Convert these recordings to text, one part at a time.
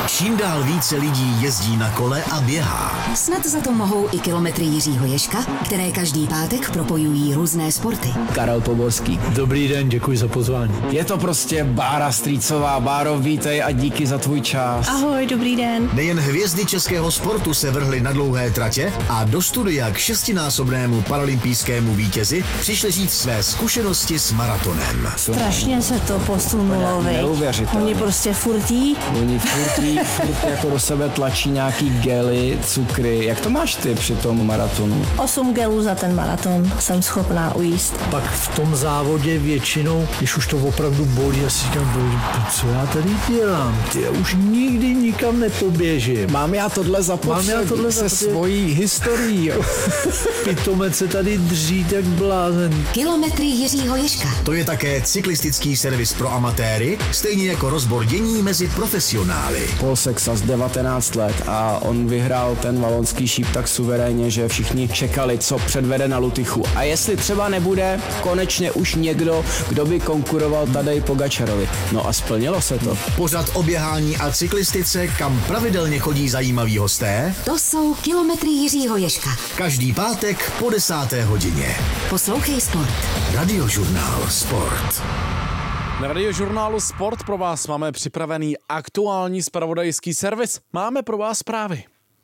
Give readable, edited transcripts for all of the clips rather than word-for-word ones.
Čím dál více lidí jezdí na kole a běhá. Snad za to mohou i kilometry Jiřího Ježka, které každý pátek propojují různé sporty. Karel Poborský. Dobrý den, děkuji za pozvání. Je to prostě Bára Strýcová. Báro, vítej a díky za tvůj čas. Ahoj, dobrý den. Nejen hvězdy českého sportu se vrhly na dlouhé tratě a do studia k 6násobnému paralympijskému vítězi přišli říct své zkušenosti s maratonem. Strašně se to posunulo, Neuvěřitelné. Oni prostě furt jako do sebe tlačí nějaký gely, cukry. Jak to máš ty při tom maratonu? 8 gelů za ten maraton jsem schopná ujíst. Pak v tom závodě většinou, když už to opravdu bolí, já si říkám, co já tady dělám? Já už nikdy nikam nepoběžím. Mám já tohle zapotřebí se svojí historií. Pitomec se tady dří tak blázen. Kilometry Jiřího Ježka. To je také cyklistický servis pro amatéry, stejně jako rozbor dění mezi profesionály. Paul Sexas 19 let a on vyhrál ten valonský šíp tak suverénně, že všichni čekali, co předvede na Lutychu. A jestli třeba nebude konečně už někdo, kdo by konkuroval Tadej Pogačarovi. No a splnilo se to. Pořad o běhání a cyklistice, kam pravidelně chodí zajímaví hosté. To jsou kilometry Jiřího Ježka. Každý pátek po 10. hodině. Poslouchej sport. Radiožurnál Sport. Na Radiožurnálu Sport pro vás máme připravený aktuální zpravodajský servis. Máme pro vás zprávy.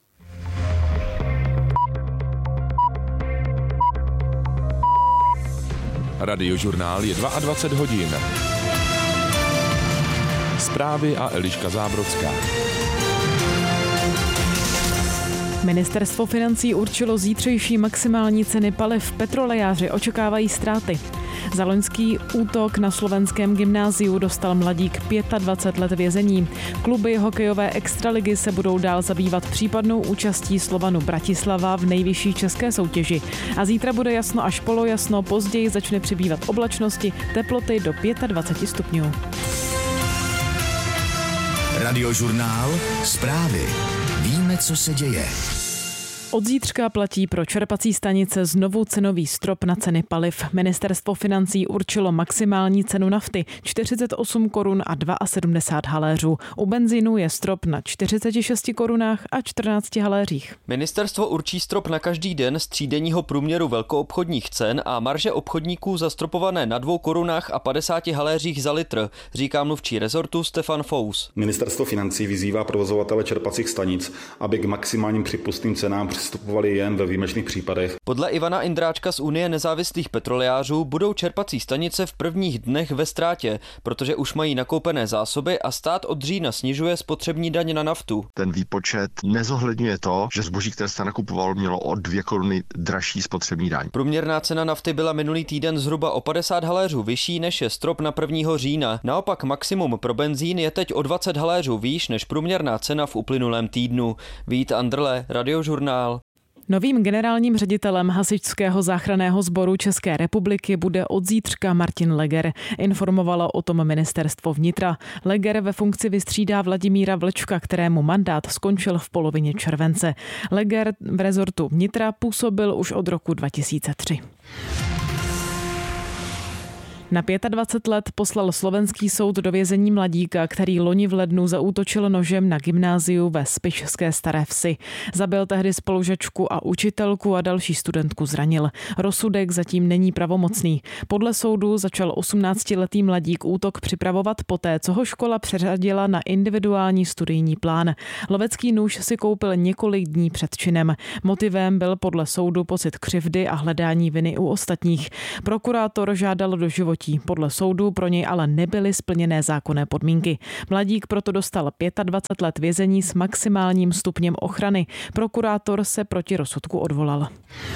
Radiožurnál je 22 hodin. Zprávy a Eliška Zábrodská. Ministerstvo financí určilo zítřejší maximální ceny paliv. Petrolejáři očekávají ztráty. Za loňský útok na slovenském gymnáziu dostal mladík 25 let vězení. Kluby hokejové extraligy se budou dál zabývat případnou účastí Slovanu Bratislava v nejvyšší české soutěži. A zítra bude jasno až polojasno, později začne přibývat oblačnosti, teploty do 25 stupňů. Radiožurnál Zprávy. Víme, co se děje. Od zítřka platí pro čerpací stanice znovu cenový strop na ceny paliv. Ministerstvo financí určilo maximální cenu nafty 48 korun a 72 haléřů. U benzínu je strop na 46 korunách a 14 haléřích. Ministerstvo určí strop na každý den z třídenního průměru velkoobchodních cen a marže obchodníků zastropované na 2 korunách a 50 haléřích za litr, říká mluvčí rezortu Stefan Fous. Ministerstvo financí vyzývá provozovatele čerpacích stanic, aby k maximálním přípustným cenám přistupovali jen ve výjimečných případech. Podle Ivana Indráčka z Unie nezávislých petrolejářů budou čerpací stanice v prvních dnech ve ztrátě, protože už mají nakoupené zásoby a stát od října snižuje spotřební daň na naftu. Ten výpočet nezohledňuje to, že zboží, které se nakupovalo, mělo o 2 koruny dražší spotřební daň. Průměrná cena nafty byla minulý týden zhruba o 50 haléřů vyšší než je strop na 1. října. Naopak maximum pro benzín je teď o 20 haléřů výš než průměrná cena v uplynulém týdnu. Vít Andrle, Radiožurnál. Novým generálním ředitelem Hasičského záchranného sboru České republiky bude od zítřka Martin Leger. Informovalo o tom ministerstvo vnitra. Leger ve funkci vystřídá Vladimíra Vlčka, kterému mandát skončil v polovině července. Leger v rezortu vnitra působil už od roku 2003. Na 25 let poslal slovenský soud do vězení mladíka, který loni v lednu zaútočil nožem na gymnáziu ve Spišské Staré Vsi. Zabil tehdy spolužačku a učitelku a další studentku zranil. Rozsudek zatím není pravomocný. Podle soudu začal 18-letý mladík útok připravovat poté, co ho škola přeřadila na individuální studijní plán. Lovecký nůž si koupil několik dní před činem. Motivem byl podle soudu pocit křivdy a hledání viny u ostatních. Prokurátor žádal doživotí. Podle soudu pro něj ale nebyly splněné zákonné podmínky. Mladík proto dostal 25 let vězení s maximálním stupněm ochrany. Prokurátor se proti rozsudku odvolal.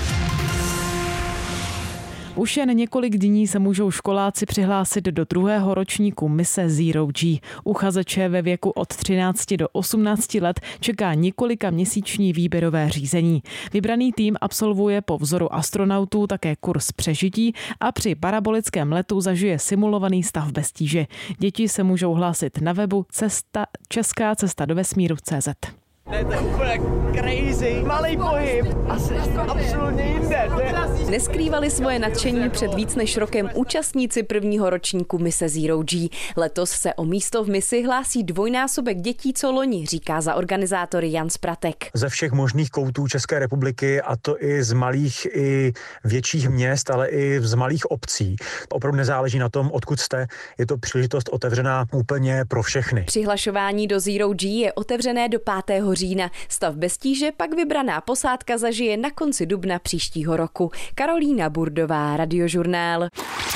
Už jen několik dní se můžou školáci přihlásit do 2. ročníku mise Zero G. Uchazeče ve věku od 13 do 18 let čeká několika měsíční výběrové řízení. Vybraný tým absolvuje po vzoru astronautů také kurz přežití a při parabolickém letu zažije simulovaný stav bez tíže. Děti se můžou hlásit na webu česká cesta do vesmíru.cz. Ne, to je úplně crazy. Malý pohyb. Asi absolutně jinde. Neskrývali svoje nadšení před víc než rokem účastníci prvního ročníku mise Zero G. Letos se o místo v misi hlásí dvojnásobek dětí co loni, říká za organizátory Jan Spratek. Ze všech možných koutů České republiky, a to i z malých i větších měst, ale i z malých obcí. Opravdu nezáleží na tom, odkud jste, je to příležitost otevřená úplně pro všechny. Přihlašování do Zero G je otevřené do 5. října. Stav bez tíže pak vybraná posádka zažije na konci dubna příštího roku. Karolína Burdová, Radiožurnál.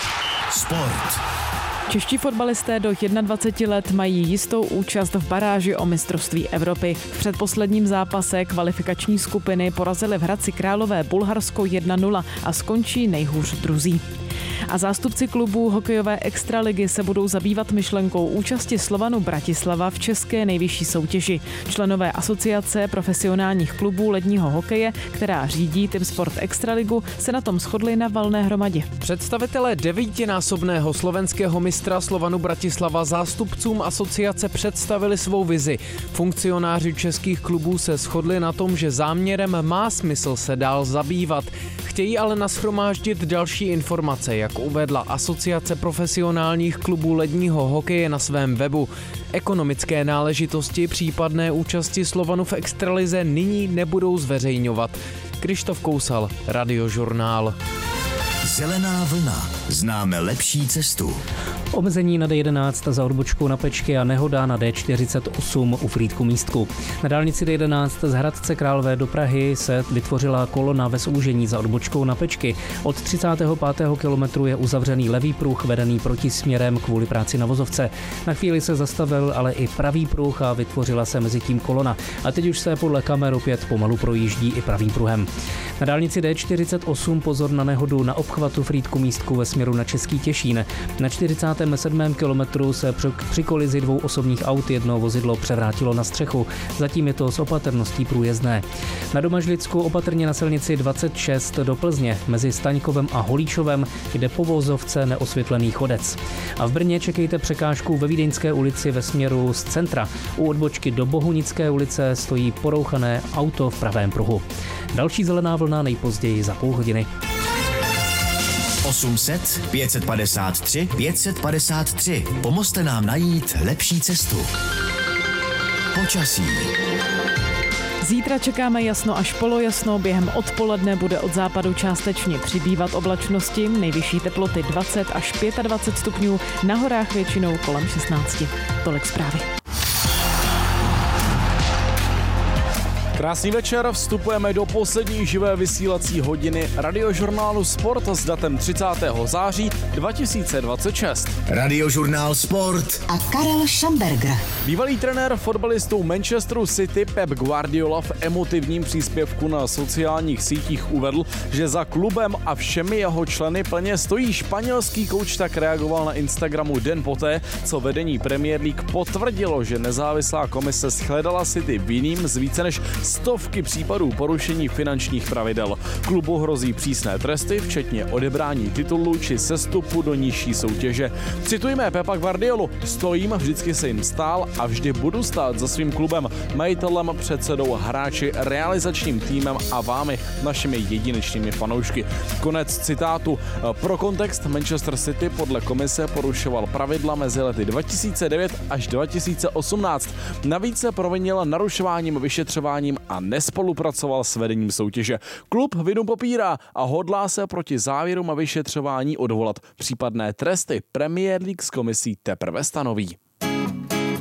Sport. Čeští fotbalisté do 21 let mají jistou účast v baráži o mistrovství Evropy. V předposledním zápase kvalifikační skupiny porazili v Hradci Králové Bulharsko 1-0 a skončí nejhůř druzí. A zástupci klubů hokejové extraligy se budou zabývat myšlenkou účasti Slovanu Bratislava v české nejvyšší soutěži. Členové asociace profesionálních klubů ledního hokeje, která řídí Team Sport Extraligu, se na tom shodli na valné hromadě. Představitelé 9násobného slovenského mistra Slovanu Bratislava zástupcům asociace představili svou vizi. Funkcionáři českých klubů se shodli na tom, že záměrem má smysl se dál zabývat. Chtějí ale nashromáždit další informace, jak uvedla asociace profesionálních klubů ledního hokeje na svém webu. Ekonomické náležitosti případné účasti Slovanu v extralize nyní nebudou zveřejňovat. Krištof Kousal, Radiožurnál. Zelená vlna. Známe lepší cestu. Omezení na D11 za odbočkou na Pečky a nehoda na D48 u Frýdku Místku. Na dálnici D11 z Hradce Králové do Prahy se vytvořila kolona ve zúžení za odbočkou na Pečky. Od 35. kilometru je uzavřený levý pruh vedený protisměrem kvůli práci na vozovce. Na chvíli se zastavil ale i pravý pruh a vytvořila se mezi tím kolona. A teď už se podle kamer opět pomalu projíždí i pravým pruhem. Na dálnici D48 pozor na nehodu na obchvatu Frýdku Místku ve směru na Český Těšín. Na 47. kilometru se při kolizi dvou osobních aut jedno vozidlo převrátilo na střechu. Zatím je to s opatrností průjezdné. Na Domažlicku opatrně na silnici 26 do Plzně mezi Staňkovem a Holíčovem jde po vozovce neosvětlený chodec. A v Brně čekejte překážku ve Vídeňské ulici ve směru z centra. U odbočky do Bohunické ulice stojí porouchané auto v pravém pruhu. Další zelená vlna nejpozději za půl hodiny. 800 553 553. Pomozte nám najít lepší cestu. Počasí. Zítra čekáme jasno až polojasno, během odpoledne bude od západu částečně přibývat oblačnosti, nejvyšší teploty 20 až 25 stupňů, na horách většinou kolem 16. Tolik zprávy. Krásný večer, vstupujeme do poslední živé vysílací hodiny Radiožurnálu Sport s datem 30. září 2026. Radiožurnál Sport a Karel Šamberger. Bývalý trenér fotbalistů Manchesteru City Pep Guardiola v emotivním příspěvku na sociálních sítích uvedl, že za klubem a všemi jeho členy plně stojí. Španělský kouč tak reagoval na Instagramu den poté, co vedení Premier League potvrdilo, že nezávislá komise shledala City vinným z více než stovky případů porušení finančních pravidel. Klubu hrozí přísné tresty, včetně odebrání titulů či sestupu do nižší soutěže. Citujme Pepa Guardiolu: stojím, vždycky se jim stál a vždy budu stát za svým klubem, majitelem, předsedou, hráči, realizačním týmem a vámi, našimi jedinečnými fanoušky. Konec citátu. Pro kontext, Manchester City podle komise porušoval pravidla mezi lety 2009 až 2018. Navíc se provinil narušováním, vyšetřováním a nespolupracoval s vedením soutěže. Klub vinu popírá a hodlá se proti závěrům a vyšetřování odvolat. Případné tresty Premier League s komisí teprve stanoví.